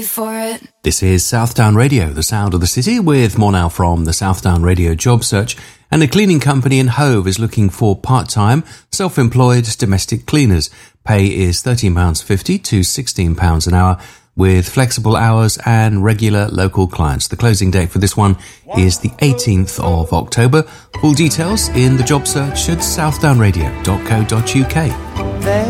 ready for it. This is Southdown Radio, the sound of the city, with more now from the Southdown Radio job search. And a cleaning company in Hove is looking for part-time, self-employed domestic cleaners. Pay is £13.50 to £16 an hour, with flexible hours and regular local clients. The closing date for this one is the 18th of October. Full details in the job search at southdownradio.co.uk.